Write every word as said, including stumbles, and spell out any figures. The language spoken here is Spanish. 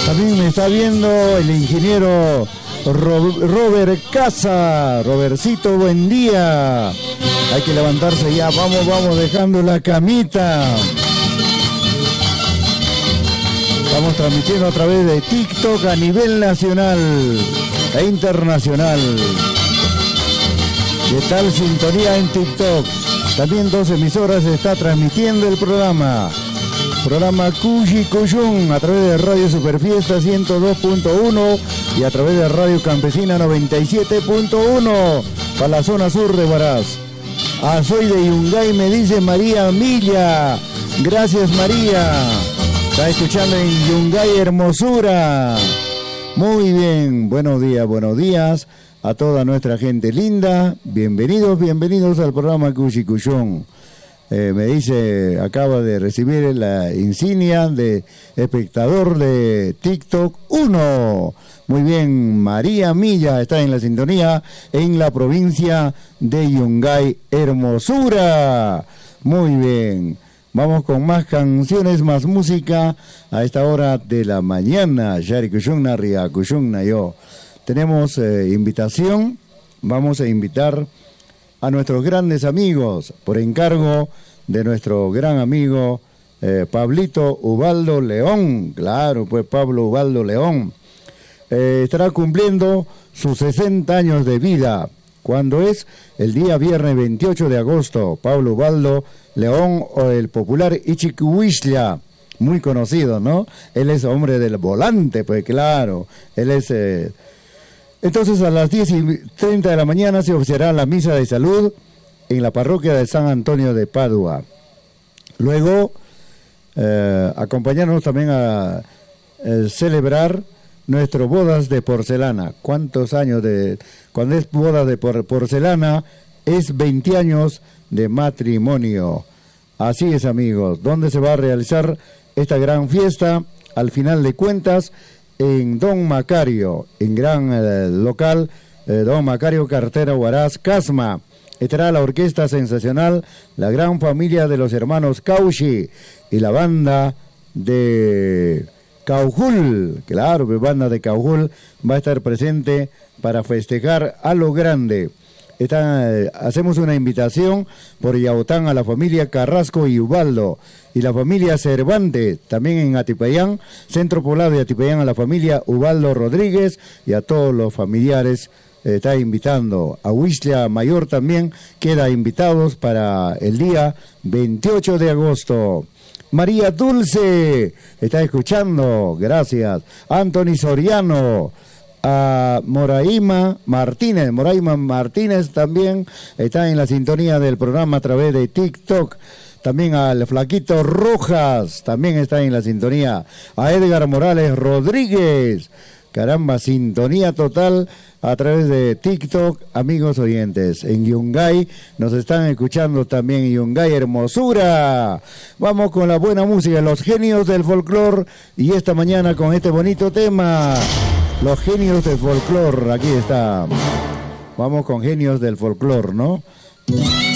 También me está viendo el ingeniero Robert Casa. Robertcito, buen día. Hay que levantarse ya, vamos, vamos dejando la camita. Estamos transmitiendo a través de TikTok a nivel nacional e internacional. ¿Qué tal sintonía en TikTok? También dos emisoras está transmitiendo el programa. Programa Cuyi Cuyún a través de Radio Superfiesta ciento dos punto uno y a través de Radio Campesina noventa y siete punto uno para la zona sur de Huaraz. Ah, soy de Yungay, me dice María Milla. Gracias, María. Está escuchando en Yungay, hermosura. Muy bien, buenos días, buenos días a toda nuestra gente linda. Bienvenidos, bienvenidos al programa Cuyi Cuyún. Eh, me dice, acaba de recibir la insignia de espectador de TikTok uno. Muy bien, María Milla está en la sintonía en la provincia de Yungay, hermosura. Muy bien, vamos con más canciones, más música a esta hora de la mañana. Yari Cuyungna, Ria Cuyungna, yo. Tenemos eh, invitación, vamos a invitar a nuestros grandes amigos, por encargo de nuestro gran amigo eh, Pablito Ubaldo León. Claro, pues Pablo Ubaldo León eh, estará cumpliendo sus sesenta años de vida, cuando es el día viernes veintiocho de agosto. Pablo Ubaldo León, o el popular Ichicuishla, muy conocido, ¿no? Él es hombre del volante, pues claro, él es... Eh, Entonces a las diez y treinta de la mañana se oficiará la misa de salud en la parroquia de San Antonio de Padua. Luego, eh, acompañarnos también a eh, celebrar nuestras bodas de porcelana. ¿Cuántos años de...? Cuando es boda de por, porcelana, es veinte años de matrimonio. Así es, amigos. ¿Dónde se va a realizar esta gran fiesta? Al final de cuentas, en Don Macario, en gran eh, local, eh, Don Macario, carretera Huaraz, Casma. Estará la orquesta sensacional, la gran familia de los hermanos Cauchi y la banda de Caujul. Claro, la banda de Caujul va a estar presente para festejar a lo grande. Está, eh, hacemos una invitación por Yaután a la familia Carrasco y Ubaldo y la familia Cervantes, también en Atipayán, Centro Poblado de Atipayán, a la familia Ubaldo Rodríguez y a todos los familiares. Eh, está invitando a Huixla Mayor, también queda invitados para el día veintiocho de agosto. María Dulce está escuchando, gracias. Anthony Soriano, a Moraima Martínez, Moraima Martínez también está en la sintonía del programa a través de TikTok. También al Flaquito Rojas, también está en la sintonía. A Edgar Morales Rodríguez, caramba, sintonía total a través de TikTok, amigos oyentes. En Yungay nos están escuchando también, en Yungay, hermosura. Vamos con la buena música, los genios del folclore, y esta mañana con este bonito tema. Los genios del folclore, aquí está. Vamos con genios del folclore, ¿no?